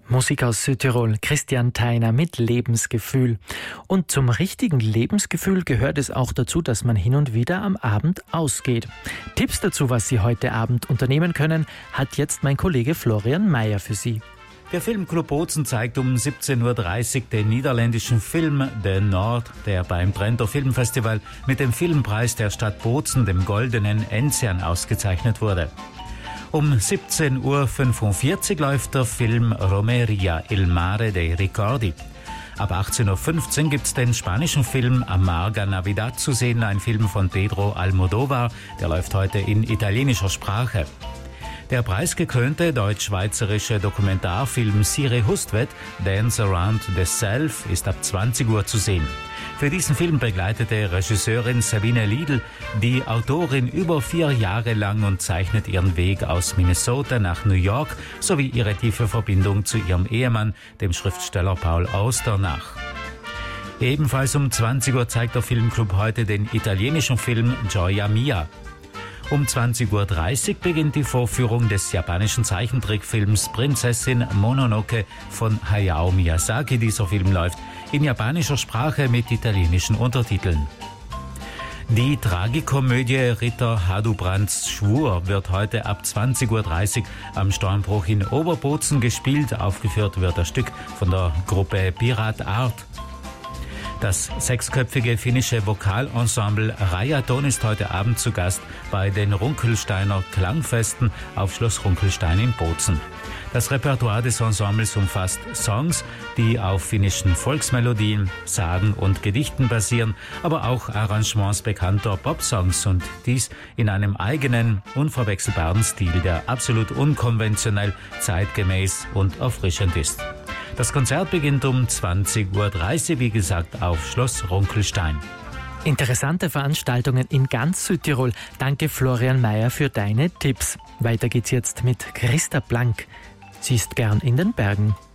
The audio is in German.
Musik aus Südtirol, Christian Theiner mit Lebensgefühl. Und zum richtigen Lebensgefühl gehört es auch dazu, dass man hin und wieder am Abend ausgeht. Tipps dazu, was Sie heute Abend unternehmen können, hat jetzt mein Kollege Florian Mayer für Sie. Der Filmclub Bozen zeigt um 17.30 Uhr den niederländischen Film De Nord, der beim Trento Filmfestival mit dem Filmpreis der Stadt Bozen, dem Goldenen Enzian, ausgezeichnet wurde. Um 17.45 Uhr läuft der Film Romeria, Il Mare dei Ricordi. Ab 18.15 Uhr gibt es den spanischen Film Amarga Navidad zu sehen, ein Film von Pedro Almodóvar, der läuft heute in italienischer Sprache. Der preisgekrönte deutsch-schweizerische Dokumentarfilm Siri Hustvedt, Dance Around the Self, ist ab 20 Uhr zu sehen. Für diesen Film begleitete Regisseurin Sabine Liedl die Autorin über 4 Jahre lang und zeichnet ihren Weg aus Minnesota nach New York sowie ihre tiefe Verbindung zu ihrem Ehemann, dem Schriftsteller Paul Auster, nach. Ebenfalls um 20 Uhr zeigt der Filmclub heute den italienischen Film Gioia Mia. Um 20.30 Uhr beginnt die Vorführung des japanischen Zeichentrickfilms Prinzessin Mononoke von Hayao Miyazaki. Dieser Film läuft in japanischer Sprache mit italienischen Untertiteln. Die Tragikomödie Ritter Hadubrands Schwur wird heute ab 20.30 Uhr am Stormbruch in Oberbozen gespielt. Aufgeführt wird das Stück von der Gruppe Pirat Art. Das 6-köpfige finnische Vokalensemble Rajaton ist heute Abend zu Gast bei den Runkelsteiner Klangfesten auf Schloss Runkelstein in Bozen. Das Repertoire des Ensembles umfasst Songs, die auf finnischen Volksmelodien, Sagen und Gedichten basieren, aber auch Arrangements bekannter Popsongs, und dies in einem eigenen, unverwechselbaren Stil, der absolut unkonventionell, zeitgemäß und erfrischend ist. Das Konzert beginnt um 20.30 Uhr, wie gesagt, auf Schloss Runkelstein. Interessante Veranstaltungen in ganz Südtirol. Danke Florian Mayer für deine Tipps. Weiter geht's jetzt mit Christa Blank. Sie ist gern in den Bergen.